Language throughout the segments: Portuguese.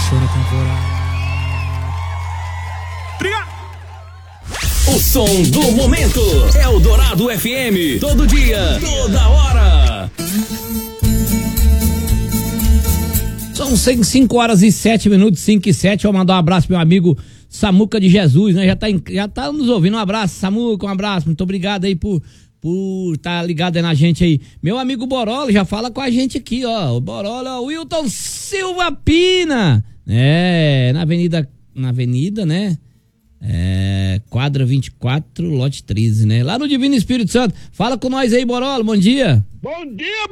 Alexandre temporário. O som do momento é o Dourado FM. Todo dia, toda hora. São 5 horas e 7 minutos, 5 e 7. Vou mandar um abraço pro meu amigo Samuca de Jesus, né? Já tá nos ouvindo. Um abraço, Samuca, um abraço. Muito obrigado aí por tá ligado aí na gente aí. Meu amigo Borola já fala com a gente aqui, ó. O Borola, o Wilton Silva Pina. Na avenida, né? Quadra 24, lote 13, né? Lá no Divino Espírito Santo. Fala com nós aí, Borola, bom dia. Bom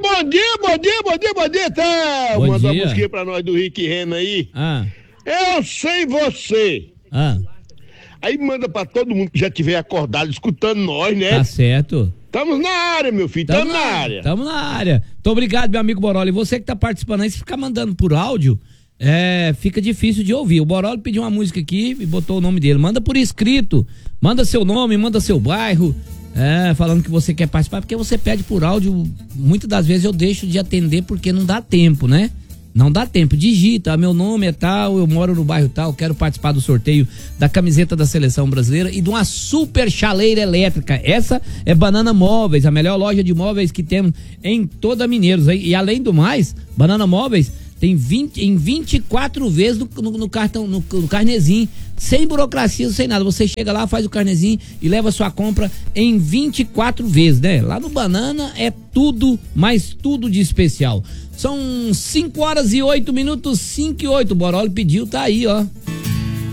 dia, tá? Manda uma musiquinha pra nós do Rick Renner aí. Eu sem você. Aí manda pra todo mundo que já tiver acordado escutando nós, né? Tá certo. Tamo na área, meu filho, tamo na área. Tamo na área. Muito obrigado, meu amigo Borola. E você que tá participando aí, se ficar mandando por áudio, fica difícil de ouvir. O Borola pediu uma música aqui e botou o nome dele. Manda por escrito, manda seu nome, manda seu bairro, falando que você quer participar, porque você pede por áudio. Muitas das vezes eu deixo de atender porque não dá tempo, né? Não dá tempo, digita, meu nome é tal, eu moro no bairro tal, quero participar do sorteio da camiseta da Seleção Brasileira e de uma super chaleira elétrica. Essa é Banana Móveis, a melhor loja de móveis que temos em toda Mineiros. E além do mais, Banana Móveis tem 24 vezes no cartão, no carnezinho, sem burocracia, sem nada. Você chega lá, faz o carnezinho e leva sua compra em 24 vezes, né? Lá no Banana é tudo, mas tudo de especial. São 5 horas e 8 minutos, 5 e 8. O Borola pediu, tá aí, ó.